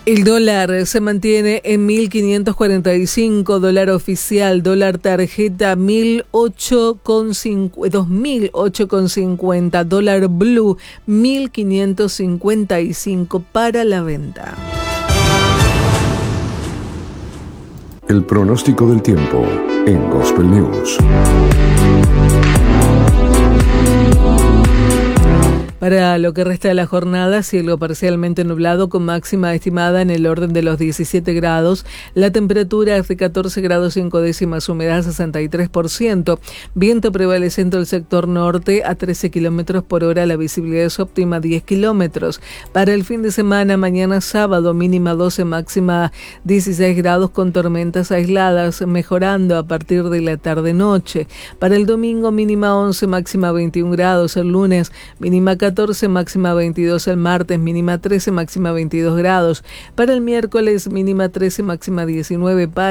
El dólar se mantiene en 1.545, dólar oficial, dólar tarjeta 2.008,50, dólar blue 1.555 para la venta. El pronóstico del tiempo en Gospel News. Para lo que resta de la jornada, cielo parcialmente nublado con máxima estimada en el orden de los 17 grados. La temperatura es de 14 grados 5 décimas, humedad 63%. Viento prevaleciente del sector norte a 13 kilómetros por hora. La visibilidad es óptima 10 kilómetros. Para el fin de semana, mañana sábado, mínima 12, máxima 16 grados con tormentas aisladas, mejorando a partir de la tarde-noche. Para el domingo, mínima 11, máxima 21 grados. El lunes, mínima 14, máxima 22, el martes mínima 13, máxima 22 grados. Para el miércoles mínima 13, máxima 19.